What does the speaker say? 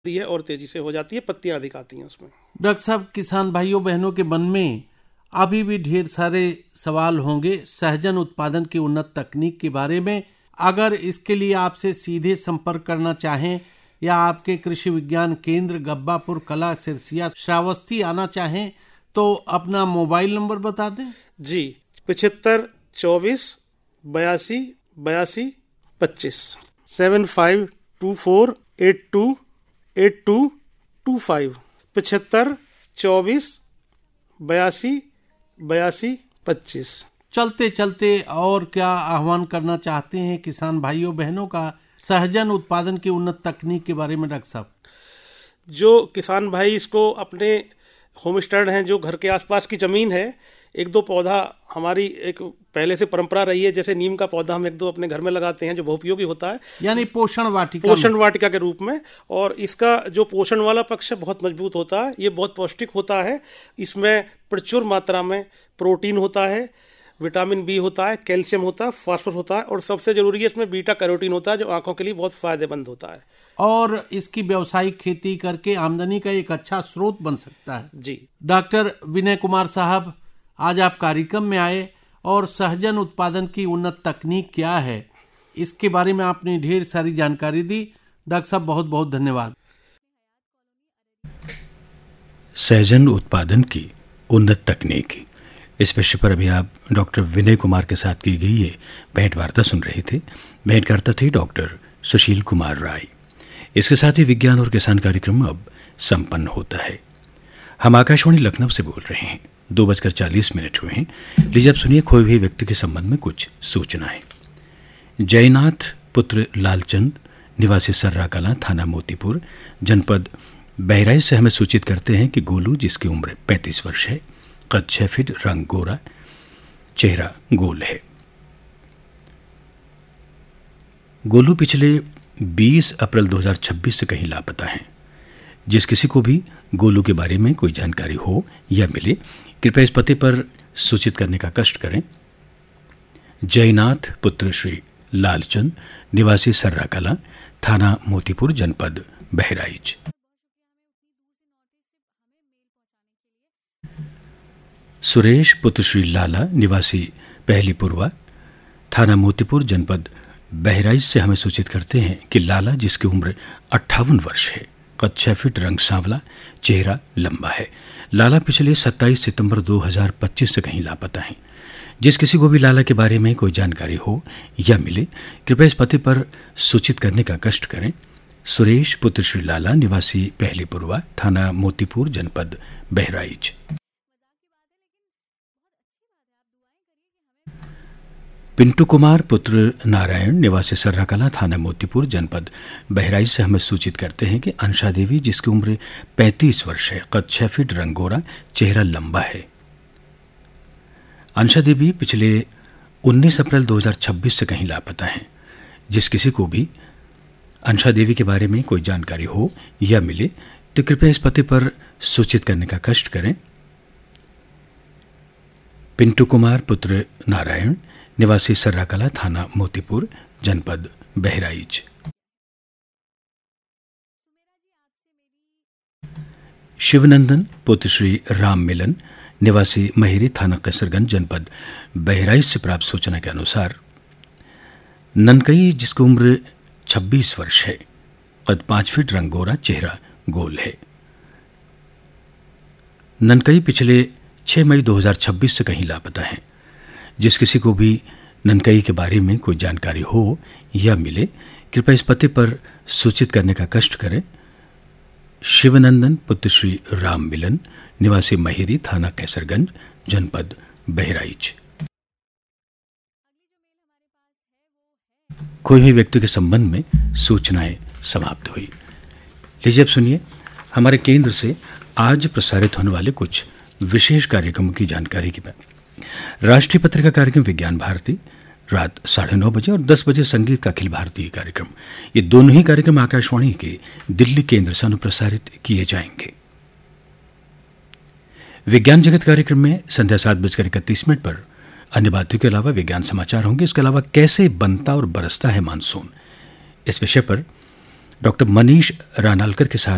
है और तेजी से हो जाती है, पत्तियां अधिक आती हैं उसमें। डॉक्टर साहब, किसान भाइयों बहनों के मन में अभी भी ढेर सारे सवाल होंगे सहजन उत्पादन की उन्नत तकनीक के बारे में। अगर इसके लिए आपसे सीधे संपर्क करना चाहें या आपके कृषि विज्ञान केंद्र गब्बापुर कला सिरसिया श्रावस्ती आना चाहें तो अपना मोबाइल नंबर बता दें। जी, 75 24 82 82 25 7524 82 8225 75 24 82 82 25। चलते चलते और क्या आह्वान करना चाहते हैं किसान भाइयों बहनों का सहजन उत्पादन की उन्नत तकनीक के बारे में डॉक्टर साहब? जो किसान भाई इसको अपने होम स्टैंड हैं, जो घर के आसपास की ज़मीन है, एक दो पौधा हमारी एक पहले से परंपरा रही है, जैसे नीम का पौधा हम एक दो अपने घर में लगाते हैं जो बहुपयोगी होता है, यानी पोषण वाटिका के रूप में। और इसका जो पोषण वाला पक्ष बहुत मजबूत होता है, ये बहुत पौष्टिक होता है। इसमें प्रचुर मात्रा में प्रोटीन होता है, विटामिन बी होता है, कैल्शियम होता है, फास्फोरस होता है और सबसे जरूरी है इसमें बीटा कैरोटीन होता है जो आंखों के लिए बहुत फायदेमंद होता है और इसकी व्यावसायिक खेती करके आमदनी का एक अच्छा स्रोत बन सकता है। जी। डॉक्टर विनय कुमार साहब, आज आप कार्यक्रम में आए और सहजन उत्पादन की उन्नत तकनीक क्या है इसके बारे में आपने ढेर सारी जानकारी दी। डॉक्टर साहब, बहुत बहुत धन्यवाद। सहजन उत्पादन की उन्नत तकनीक, इस विषय पर अभी आप डॉक्टर विनय कुमार के साथ की गई ये भेंट वार्ता सुन रहे थे। भेंटकर्ता थे डॉक्टर सुशील कुमार राय। इसके साथ ही विज्ञान और किसान कार्यक्रम अब संपन्न होता है। हम आकाशवाणी लखनऊ से बोल रहे हैं। 2:40 हुए हैं। लीजिए अब सुनिए खोए हुए व्यक्ति के संबंध में कुछ सूचनाएं। जयनाथ पुत्र लालचंद निवासी सर्रा कला थाना मोतीपुर जनपद बहराइच से हमें सूचित करते हैं कि गोलू, जिसकी उम्र 35 वर्ष है, कद 6 फीट, रंग गोरा, चेहरा गोल है। गोलू पिछले 20 अप्रैल 2026 से कहीं लापता हैं। जिस किसी को भी गोलू के बारे में कोई जानकारी हो या मिले, कृपया इस पते पर सूचित करने का कष्ट करें। जयनाथ पुत्र श्री लालचंद निवासी सर्रा कला थाना मोतीपुर जनपद बहराइच। सुरेश पुत्र श्री लाला निवासी पहली पुरवा थाना मोतीपुर जनपद बहराइच से हमें सूचित करते हैं कि लाला, जिसकी उम्र 58 वर्ष है, कद 6 फीट, रंग सांवला, चेहरा लंबा है। लाला पिछले 27 सितंबर 2025 से कहीं लापता हैं। जिस किसी को भी लाला के बारे में कोई जानकारी हो या मिले, कृपया इस पते पर सूचित करने का कष्ट करें। सुरेश पुत्र श्री लाला निवासी पहली पुरवा थाना मोतीपुर जनपद बहराइच। पिंटू कुमार पुत्र नारायण निवासी सर्राकला थाना मोतीपुर जनपद बहराइच से हमें सूचित करते हैं कि अंशा देवी, जिसकी उम्र 35 वर्ष है, कद 6 फीट, रंग गोरा, चेहरा लंबा है। अंशा देवी पिछले 19 अप्रैल 2026 से कहीं लापता हैं। जिस किसी को भी अंशा देवी के बारे में कोई जानकारी हो या मिले तो कृपया इस पते पर सूचित करने का कष्ट करें। पिंटू कुमार पुत्र नारायण निवासी सर्राकला थाना मोतीपुर जनपद बहराइच। शिवनंदन पुत्र श्री राम मिलन निवासी महेरी थाना कैसरगंज जनपद बहराइच से प्राप्त सूचना के अनुसार ननकई, जिसकी उम्र 26 वर्ष है, कद 5 फीट, रंग गोरा, चेहरा गोल है। ननकई पिछले 6 मई 2026 से कहीं लापता है। जिस किसी को भी ननकई के बारे में कोई जानकारी हो या मिले, कृपया इस पते पर सूचित करने का कष्ट करें। शिवनंदन पुत्र श्री राम मिलन निवासी महेरी थाना कैसरगंज जनपद बहराइच। कोई भी व्यक्ति के संबंध में सूचनाएं समाप्त हुई। लीजिए अब सुनिए हमारे केंद्र से आज प्रसारित होने वाले कुछ विशेष कार्यक्रमों की जानकारी की बात। राष्ट्रीय पत्रिका कार्यक्रम विज्ञान भारती रात 9:30 बजे और 10 बजे संगीत का अखिल भारतीय कार्यक्रम, ये दोनों ही कार्यक्रम आकाशवाणी के दिल्ली केंद्र से अनुप्रसारित किए जाएंगे। विज्ञान जगत कार्यक्रम में संध्या 7:31 पर अन्य बातों के अलावा विज्ञान समाचार होंगे। इसके अलावा कैसे बनता और बरसता है मानसून, इस विषय पर डॉक्टर मनीष रानालकर के साथ